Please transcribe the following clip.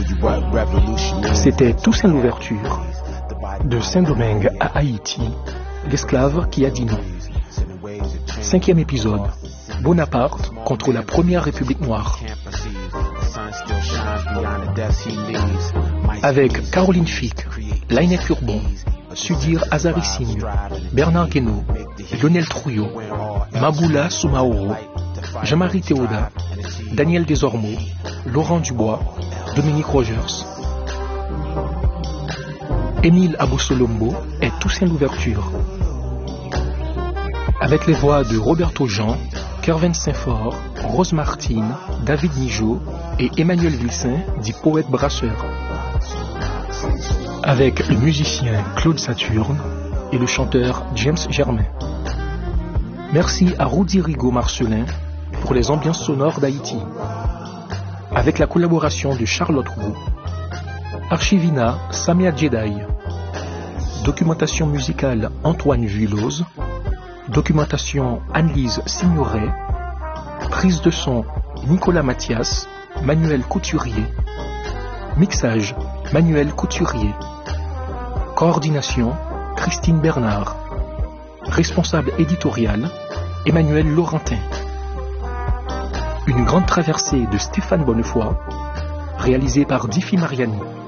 C'était Toussaint l'ouverture. De Saint-Domingue à Haïti, l'esclave qui a dit non. 5e épisode. Bonaparte contre la première République noire. Avec Caroline Fick, Lainette Urbon, Sudir Azarissine, Bernard Guénaud, Lionel Trouillot, Maboula Soumaoro, Jean-Marie Théoda, Daniel Desormeaux, Laurent Dubois, Dominique Rogers. Émile Abou-Solombo est Toussaint l'ouverture. Avec les voix de Roberto Jean, Kervin Saint-Fort, Rose Martine, David Nijo et Emmanuel Vilsain, dit poète brasseur. Avec le musicien Claude Saturne et le chanteur James Germain. Merci à Rudy Rigaud Marcelin pour les ambiances sonores d'Haïti. Avec la collaboration de Charlotte Roux. Archivina Samia Jedi. Documentation musicale Antoine Vuillose. Documentation Anne-Lise Signoret. Prise de son Nicolas Mathias, Manuel Couturier. Mixage Manuel Couturier. Coordination Christine Bernard. Responsable éditorial Emmanuel Laurentin. Une grande traversée de Stéphane Bonnefoy, réalisée par Diffie Mariani.